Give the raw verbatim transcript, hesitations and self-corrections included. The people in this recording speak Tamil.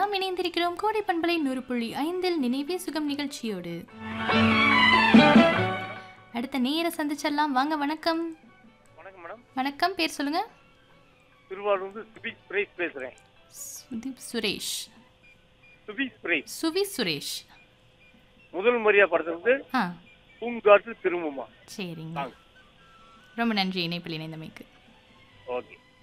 நாம் இணைந்திருக்கிறோம் கோடை பண்பலை நூறு புள்ளி ஐந்தில் நினைவே சுகம் நிகழ்ச்சியோடு. அடுத்த நேர சந்திச்சிடலாம். வாங்க. வணக்கம். வணக்கம் மேடம். வணக்கம். பேர் சொல்லுங்க. திருவாரூர் சுபீஷ் சுரேஷ் பேசுறேன். சுதீப் சுரேஷ். சுபீஷ் சுரேஷ். சுவி சுரேஷ். முதல் முறையா படத்துக்கு ஆ பூங்காற்று திரும்புமா. சரிங்க. ரொம்ப நன்றி இணைப்பில் இணைந்தமைக்கு. ஓகே.